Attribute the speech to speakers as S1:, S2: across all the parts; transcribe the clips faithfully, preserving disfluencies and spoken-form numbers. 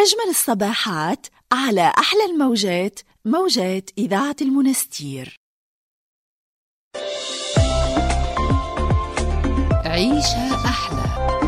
S1: أجمل الصباحات على أحلى الموجات، موجات إذاعة المنستير.
S2: عيشها أحلى.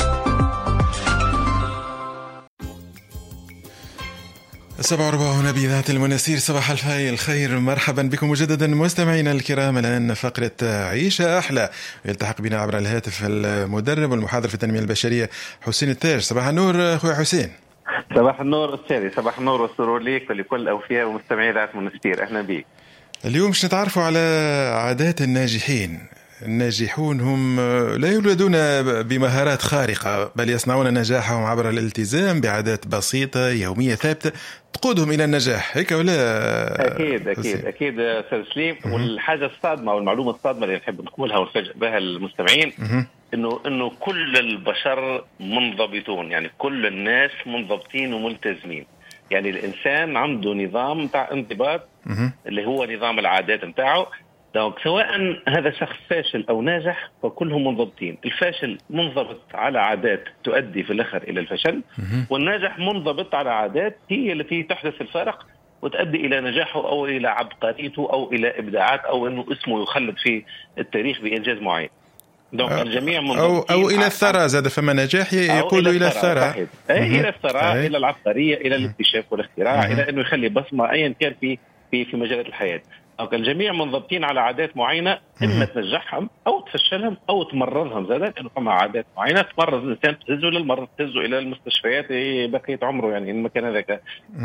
S3: سبعة وأربعون بإذاعة المنستير. صباح الخير، مرحبا بكم مجددا مستمعينا الكرام. الآن فقرة عيشها أحلى، يلتحق بنا عبر الهاتف المدرب والمحاضر في التنمية البشرية حسين التاج. صباح النور أخوي حسين.
S4: صباح النور أستاذي، صباح النور والسرور ليك ولكل الأوفياء ومستمعي إذاعة المنستير. أهلا بك.
S3: اليوم مش نتعرفوا على عادات الناجحين. الناجحون هم لا يولدون بمهارات خارقة، بل يصنعون نجاحهم عبر الالتزام بعادات بسيطة يومية ثابتة تقودهم إلى النجاح، هيك ولا؟
S4: أكيد أكيد أكيد أستاذ سليم. والحاجة الصادمة والمعلومة الصادمة اللي نحب نقولها ونفاجئ بها المستمعين إنه إنه كل البشر منضبطون، يعني كل الناس منضبطين وملتزمين. يعني الإنسان عنده نظام تاع انضباط اللي هو نظام العادات متاعه. سواء هذا شخص فاشل أو ناجح فكلهم منضبطين. الفاشل منضبط على عادات تؤدي في الآخر إلى الفشل، والناجح منضبط على عادات هي التي تحدث الفارق وتؤدي إلى نجاحه أو إلى عبقريته أو إلى إبداعات أو أنه اسمه يخلد في التاريخ بإنجاز معين.
S3: أو, الجميع أو, أو إلى الثراء، زاد فما نجاح يقول إلى الثراء،
S4: إلى الثراء، إلى العبقرية، إلى الاكتشاف والاختراع، إلى أنه يخلي بصمة أيا كان في في في مجالات الحياة. الجميع منضبطين على عادات معينة، إما تنجحهم أو تفشلهم أو تمرضهم. زادت إنه فما عادات معينة تمرض الإنسان، تهزه للمرض، تهزه إلى المستشفيات بقية عمره، يعني المكان هذاك.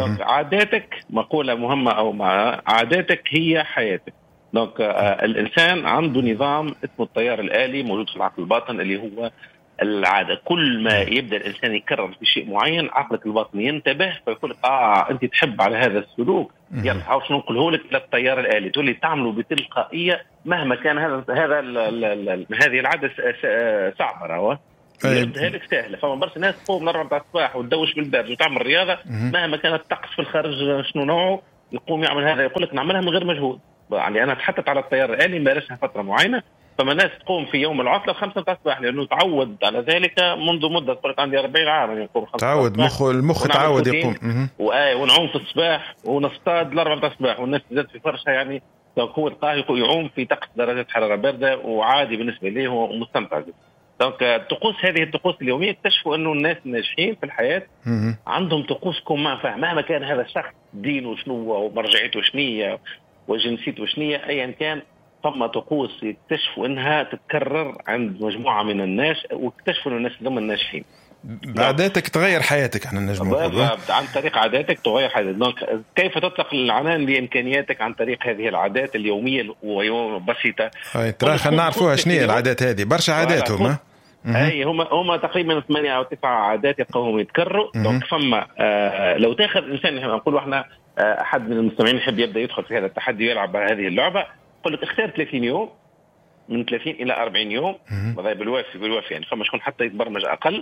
S4: عاداتك مقولة مهمة، أو مع عاداتك هي حياتك. دونك آه الإنسان عنده نظام اسمه التيار الآلي موجود في العقل الباطن اللي هو العادة. كل ما يبدأ الإنسان يكرر في شيء معين عقلك الباطني ينتبه فيقول لك آه أنت تحب على هذا السلوك، يلا حاول شنو نقوله لك إلى التيار الآلي، تقول لي تعمله بتلقائية مهما كان هذا هذا ال ال ال هذه العادة صعبة. راهو يردها لك سهلة. فما برشا ناس تقوم من أربعة الصباح وتدوش بالبرد وتعمل رياضة مهما كانت الطقس في الخارج شنو نوعه، يقوم يعمل هذا، يقول لك نعملها من غير مجهود. يعني أنا تحطت على التيار الآلي مارسها فترة معينة. فما ناس تقوم في يوم العطلة خمسة متاع الصباح لأنه تعود على ذلك منذ مدة، قلت عندي أربعين عام يعني يقوم خمسة
S3: تعود مخ المخ تعود يقوم
S4: ونعوم في الصباح ونصطاد الأربعة متاع الصباح، والناس تزاد في فرشة يعني هو القاه يعوم في طقس درجات حرارة باردة وعادي بالنسبة ليه ومستمتع. دونك الطقوس هذه الطقوس اليومية اكتشفوا أنه الناس الناجحين في الحياة عندهم طقوس كومان فهم، مهما كان هذا الشخص دينه شنو ومرجعيته شنية وجنسيته شنية أيا كان، ثم طقوس يكتشفوا انها تتكرر عند مجموعه من الناس، واكتشفوا ان الناس هم الناجحين.
S3: عاداتك تغير حياتك، احنا نجم نقول
S4: عن طريق عاداتك تغير حياتك. دونك كيف تطلق العنان لامكانياتك عن طريق هذه العادات اليوميه وبسيطه.
S3: ترى خلينا نعرفوها شنو هي العادات هذه، برشا عادات هما
S4: اي هما هما تقريبا ثمانية او تسعة عادات يبقاهم يتكرروا. دونك فما آه لو تاخذ انسان نقولوا احنا آه احد من المستمعين يحب يبدا يدخل في هذا التحدي ويلعب هذه اللعبه، قل لك اختار ثلاثين يوم، من ثلاثين إلى أربعين يوم، وهذا بالوافي بالوافي يعني فما شكون حتى يتبرمج أقل.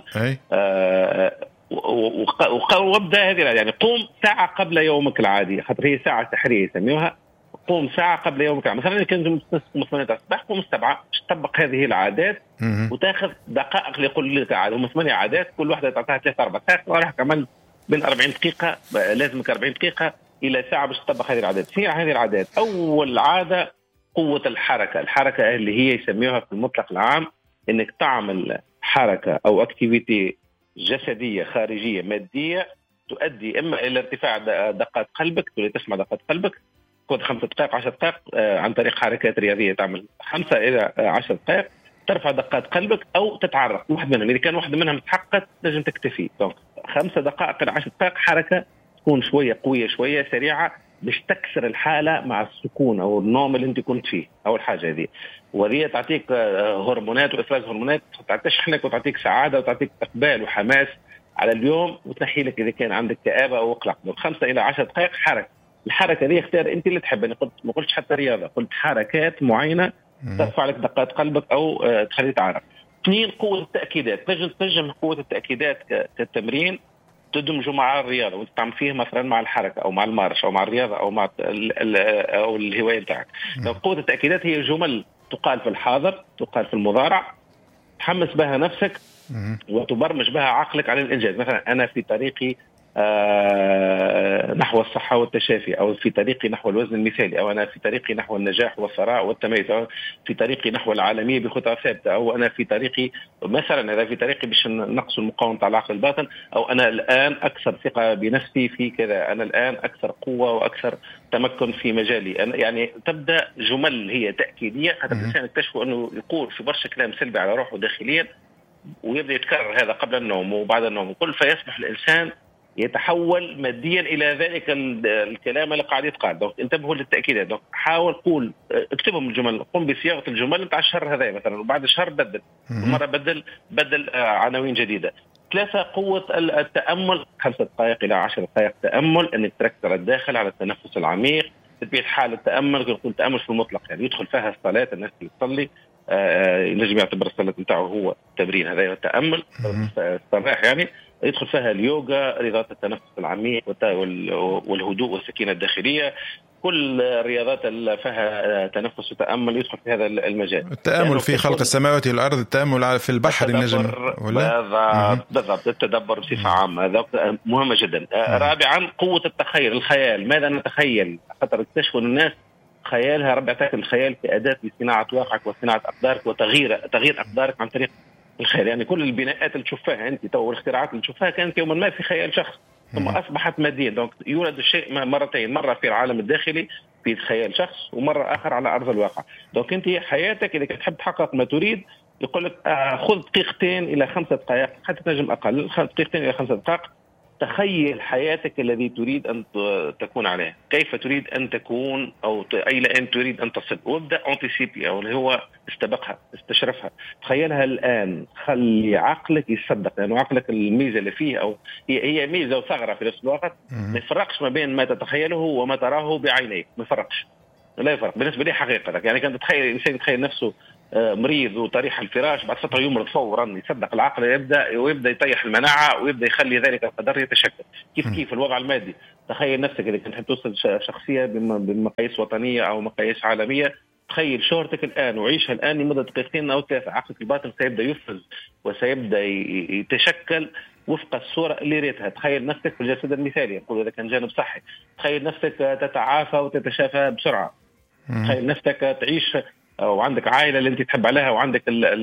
S4: آه وابدأ هذه يعني قوم ساعة قبل يومك العادي، خاطر هي ساعة سحرية يسميوها. قوم ساعة قبل يومك العادي، مثلا كان تقوم ثمانية الصباح قوم السبعة، تطبق هذه العادات وتاخذ دقائق اللي يقول لك عاد هم ثمانية عادات كل واحدة تعطيها ثلاثة أربعة ساعات، وراح كمان بين أربعين دقيقة، لازمك أربعين دقيقة إلى ساعة باش تطبق هذه العادات. في هذه العادات أول عادة قوة الحركة. الحركة اللي هي يسميوها في المطلق العام إنك تعمل حركة أو أكتيفيتي جسدية خارجية مادية تؤدي إما إلى ارتفاع دقات قلبك، تولي تسمع دقات قلبك كل خمسة دقائق عشر دقائق عن طريق حركات رياضية، تعمل خمسة إلى عشر دقائق ترفع دقات قلبك أو تتعرق واحد منهم. إذا كان واحد منهم تحققت لازم تكتفي. دونك خمسة دقائق إلى عشر دقائق حركة تكون شوية قوية شوية سريعة باش تكسر الحالة مع السكون أو النوم اللي أنت كنت فيه. أول حاجة هذه، وهي تعطيك هرمونات وإفراز هرمونات تشحنك وتعطيك سعادة وتعطيك إقبال وحماس على اليوم وتنحي لك إذا كان عندك كآبة أو قلق. من خمسة إلى عشر دقائق حركة. الحركة دي اختار أنت اللي تحب. أنا قلت ما قلتش حتى رياضة، قلت حركات معينة ترفع لك دقات قلبك أو تخلي تعرق. اثنين قوة التأكيدات. تنجم تنجم قوة التأكيدات كالتمرين تدمجوا مع الرياضة وانت تعمل فيه مثلا مع الحركة أو مع المارش أو مع الرياضة أو مع أو الهواية بتاعك. قوة التأكيدات هي جمل تقال في الحاضر، تقال في المضارع، تحمس بها نفسك وتبرمج بها عقلك على الإنجاز. مثلا أنا في طريقي نحو الصحة والتشافي، أو في طريقي نحو الوزن المثالي، أو أنا في طريقي نحو النجاح والثراء والتميز، أو في طريقي نحو العالمية بخطى ثابتة، أو أنا في طريقي مثلا هذا في طريقي باش نقص المقاومة على العقل الباطن، أو أنا الآن أكثر ثقة بنفسي في كذا، أنا الآن أكثر قوة وأكثر تمكن في مجالي. أنا يعني تبدأ جمل هي تأكيدية حتى الإنسان يكتشف أنه يقول في برشا كلام سلبي على روحه داخليا، ويبدأ يتكرر هذا قبل النوم وبعد النوم، كل فيصبح الإنسان يتحول ماديا الى ذلك الكلام اللي قاعد يتقال. دونك انتبهوا للتاكيدات، دونك حاول قول اكتبهم الجمل، قم بصياغه الجمل نتاع الشهر هذا مثلا، وبعد شهر بدل مره بدل بدل عناوين جديده. ثلاثه قوه التامل، خمسة دقائق الى عشر دقائق تامل، انك تركز على الداخل على التنفس العميق، تثبيت حال التامل. يقول تامل في المطلق يعني يدخل فيها الصلاه، الناس اللي تصلي آه ينجم يعتبر الصلاه نتاعه هو تمرين، هذا هو التامل الصباح يعني. يدخل فيها اليوغا، رياضات التنفس العميق والهدوء والسكينة الداخلية، كل الرياضات اللي فيها تنفس وتأمل يدخل في هذا المجال.
S3: التأمل في خلق السماوات والأرض، التأمل في البحر النجم
S4: ولا بالضبط، التدبر بصفة عامة هذا مهمة جدا. رابعا قوة التخيل، الخيال، ماذا نتخيل؟ خطر اكتشفوا الناس خيالها ربع تاكل الخيال كأداة لصناعة واقعك وصناعة أقدارك وتغيير تغيير أقدارك عن طريق الخيال. يعني كل البناءات اللي تشوفها انت تو والاختراعات اللي تشوفها كانت يوما ما في خيال شخص ثم اصبحت ماديه. دونك يولد الشيء مرتين، مره في العالم الداخلي في خيال شخص، ومره اخر على ارض الواقع. دونك انت حياتك اذا كنت تحب تحقق ما تريد يقول لك آه خذ دقيقتين الى خمسة دقائق، حتى تنجم اقل، دقيقتين الى خمسة دقائق تخيل حياتك الذي تريد أن تكون عليه، كيف تريد أن تكون أو إلى أين تريد أن تصل، وابدأ أنتسيبي أو اللي هو استبقها استشرفها، تخيلها الآن، خلي عقلك يصدق، لأنه يعني عقلك الميزة اللي فيه أو هي, هي ميزة وثغرة في نفس الوقت، ما يفرقش ما بين ما تتخيله وما تراه بعينيك، ما يفرقش، لا يفرق بالنسبة لي حقيقة. يعني كان تتخيل الإنسان يتخيل نفسه مريض وطريح الفراش، بعد فترة يمرض فورا، يصدق العقل يبدأ ويبدأ يطيح المناعة ويبدأ يخلي ذلك القدر يتشكل. كيف كيف الوضع المادي، تخيل نفسك إذا كنت توصل شخصية بمقاييس وطنية أو مقاييس عالمية، تخيل شهرتك الآن وعيشها الآن لمدة دقيقتين أو ثلاثة، عقلك الباطن سيبدأ يفرز وسيبدأ يتشكل وفق الصورة اللي ريتها. تخيل نفسك في الجسد المثالي، يقول إذا كان جانب صحي، تخيل نفسك تتعافى وتتشافى بسرعة، تخيل نفسك تعيش وعندك عائلة اللي أنت تحب عليها وعندك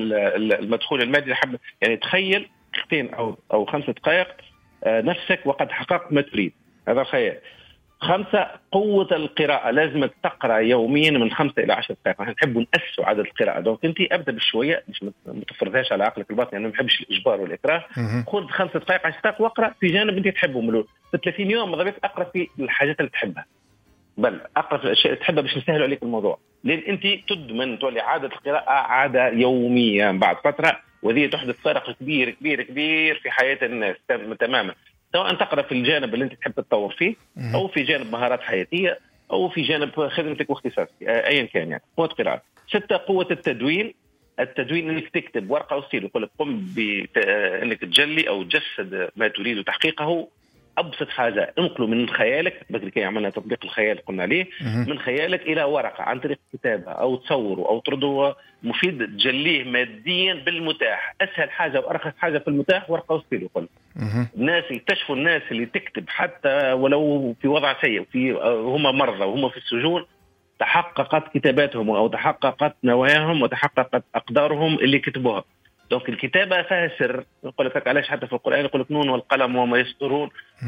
S4: المدخول المادي اللي حب. يعني تخيل دقيقتين أو أو خمسة دقائق نفسك وقد حققت ما تريد، هذا الخيال. خمسة قوة القراءة، لازم تقرأ يوميا من خمسة إلى عشر دقائق. نحن نحب نأسوا عدد القراءة، دونك أنت أبدأ بشوية، مش ما تفرضهاش على عقلك الباطن، يعني ما نحبش الإجبار والإكراه. خذ خمسة دقائق عشر دقائق واقرأ في جانب أنت تحبه، ملول في ثلاثين يوم مضبط أقرأ في الحاجات اللي تحبها، بل أقرأ في الأشياء اللي تحبها باش نسهل عليك الموضوع، لأن أنت تدمن تولي عادة القراءة عادة يومية بعد فترة، وذي تحدث فرق كبير كبير كبير في حياة الناس تماما، سواء تقرأ في الجانب اللي أنت تحب تتطور فيه أو في جانب مهارات حياتية أو في جانب خدمتك واختصاصك أيا كان. يعني قوة قراءة. ستة قوة التدوين، التدوين انك تكتب ورقه وستيل، يقول لك قم بانك تجلي او تجسد ما تريد تحقيقه. ابسط حاجه انقله من خيالك، بكري كي عملنا تطبيق الخيال قلنا عليه، من خيالك الى ورقه عن طريق كتابه او تصوره او ترده مفيد، تجليه ماديا بالمتاح. اسهل حاجه وارخص حاجه في المتاح ورقه وستيل. يقول الناس يكتشفوا الناس اللي تكتب حتى ولو في وضع سيء، في هم مرضى وهم في السجون، تحققت كتاباتهم أو تحققت نواياهم وتحققت أقدارهم اللي كتبوها. دونك الكتابة فيها سر، يقول لك علاش حتى في القرآن يقول لك نون والقلم وما يسطرون،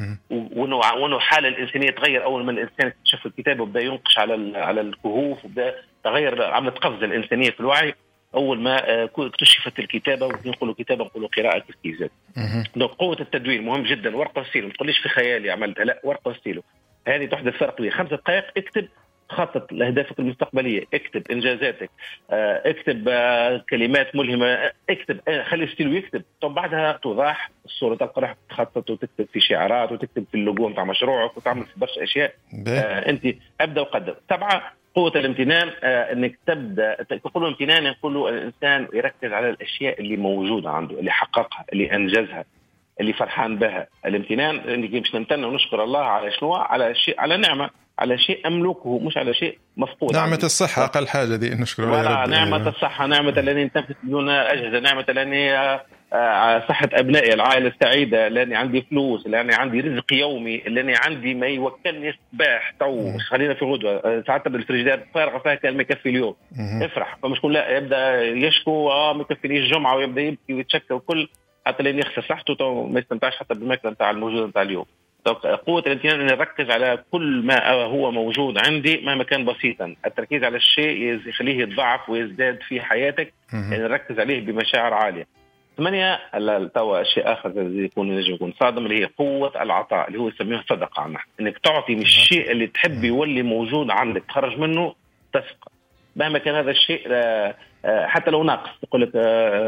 S4: وانه حال الإنسانية تغير أول ما الإنسان اكتشف الكتابة وبدأ ينقش على على الكهوف وبدأ تغير، عملت قفزة الإنسانية في الوعي أول ما اكتشفت الكتابة. ونقولوا كتابة نقولوا قراءة تركيزات. دونك قوة التدوين مهم جدا، ورقة وستيلو، ما تقوليش في خيالي عملتها، لا ورقة وستيلو، هذه تحدث فرق كبير. خمسة دقائق اكتب، خطط لأهدافك المستقبلية، اكتب إنجازاتك، اكتب كلمات ملهمة، اكتب، خلي الستيلو يكتب. طب بعدها توضح الصورة، تلقى راح تخطط وتكتب في شعارات وتكتب في اللوجو متاع مشروعك وتعمل في برشا أشياء. أنت أبدأ وقدم. سبعة قوة الامتنان، أنك تبدأ تقولوا امتنان، يقولوا الإنسان يركز على الأشياء اللي موجودة عنده، اللي حققها، اللي أنجزها، اللي فرحان بها. الامتنان انك مش نمتن ونشكر الله على شنو، على شيء، على نعمة، على شيء أملكه، مش على شيء مفقود.
S3: نعمة عنه. الصحة أقل حاجة دي نشكر الله.
S4: نعمة الصحة، نعمة الذي انتفت بدون أجهزة، نعمة الذي صحة أبنائي، العائلة السعيدة، لأني عندي فلوس، لأني عندي رزق يومي، لأني عندي ما يوكلني صباح تو خلينا في غدوة ساعات الفريجيدات فارغة فيها كان ما يكفي اليوم. افرح. فمش كل لا يبدأ يشكو اه ما يكفينيش الجمعة ويبدأ يبكي ويتشكى وكل حتى لين يخسر صحته تو ما يستمتعش حتى بالماكلة نتاع الموجودة نتاع اليوم. قوة الامتنان أن نركز على كل ما هو موجود عندي مهما كان بسيطا. التركيز على الشيء يخليه يتضاعف ويزداد في حياتك، يعني نركز عليه بمشاعر عالية. ثمانية توا شيء آخر يكون نجم يكون صادم اللي هي قوة العطاء اللي هو يسميه صدقة عنه. إنك تعطي من الشيء اللي تحب يولي موجود عندك، تخرج منه تسقى مهما كان هذا الشيء حتى لو ناقص. يقول لك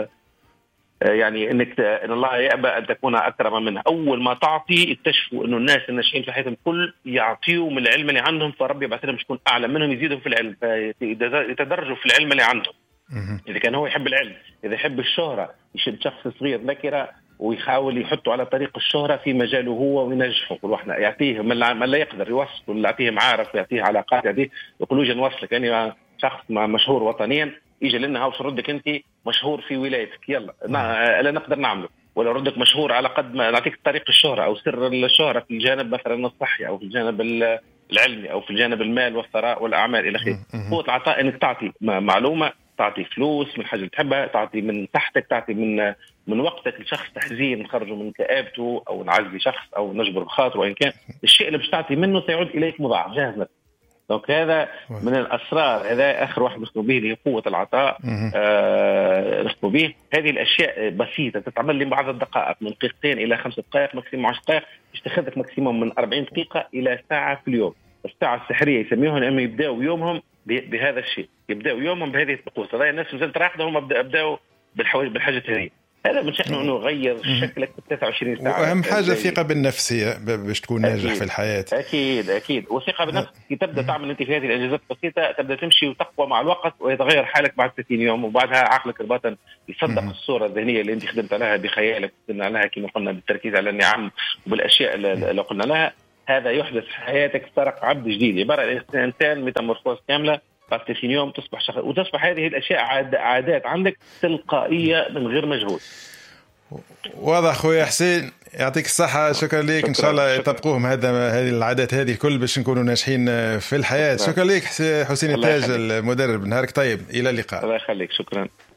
S4: يعني إنك إن الله يأبى أن تكون أكرم منه. أول ما تعطي اكتشفوا إنه الناس الناشئين في حياتهم كل يعطيوا من العلم اللي عندهم، فربي يبعث لهم يكون أعلى منهم يزيدوا في العلم، يتدرجوا في العلم اللي عندهم. إذا كان هو يحب العلم، إذا يحب الشهرة، يشد شخص صغير ذكرة ويحاول يحطه على طريق الشهرة في مجاله هو وينجحه. يقول احنا يعطيه من لا يقدر يوصل، ولا يعطيه معارف، يعطيه علاقات، يعطيه يقولوا جا نوصلك يعني شخص مشهور وطنيا يجي لنا هاوش ردك أنت مشهور في ولايتك، يلا لا نقدر نعمله، ولا ردك مشهور على قد ما نعطيك طريق الشهرة أو سر الشهرة في الجانب مثلا الصحي أو في الجانب العلمي أو في الجانب المال والثراء والأعمال إلى آخره. قوة العطاء إنك تعطي معلومة، تعطي فلوس من حاجة اللي تحبها، تعطي من تحتك، تعطي من من وقتك لشخص تحزين نخرجه من كآبته أو نعزي شخص أو نجبر بخاطره، وإن كان الشيء اللي باش تعطي منه سيعود إليك مضاعف جاهز. دونك هذا من الأسرار، هذا آخر واحد نخدم به اللي هي قوة العطاء. آه نخدم به هذه الأشياء بسيطة تتعمل لي بعض الدقائق من دقيقتين إلى خمس دقائق ماكسيموم عشر دقائق، تاخذك ماكسيموم من أربعين دقيقة إلى ساعة في اليوم. الساعة السحرية يسميوها أنهم يبدأوا يومهم بهذا الشيء، يبدأوا يومهم بهذه الطقوس. هذا الناس مازالت راحدة هم بدأوا بالحواجز بالحاجة هذه. هذا من شأنه أنه يغير شكلك في تسعة وعشرين ساعة.
S3: وأهم حاجة ثقة بالنفس باش تكون ناجح في الحياة.
S4: أكيد أكيد. وثقة بالنفس تبدأ تعمل أنت في هذه الإنجازات البسيطة، تبدأ تمشي وتقوى مع الوقت ويتغير حالك بعد ثلاثين يوم، وبعدها عقلك الباطن يصدق الصورة الذهنية اللي أنت خدمت عليها بخيالك، خدمت عليها كما قلنا بالتركيز على النعم وبالأشياء اللي قلنا لها. هذا يحدث في حياتك فرق عبد جديد، عبارة عن إنسان ميتامورفوز كاملة بعد ثلاثين يوم تصبح شخص، وتصبح هذه الأشياء عادات عندك تلقائية من غير مجهود.
S3: واضح خويا حسين، يعطيك الصحة. شكرا لك. إن شاء الله يطبقوهم هذا هذه العادات هذه الكل باش نكونوا ناجحين في الحياة. شكرا لك حسين التاج المدرب، نهارك طيب، إلى اللقاء.
S4: الله يخليك، شكرا.